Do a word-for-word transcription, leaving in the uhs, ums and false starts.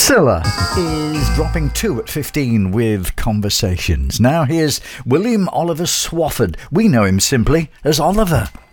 Scylla is dropping two at fifteen with Conversations. Now here's William Oliver Swafford. We know him simply as Oliver.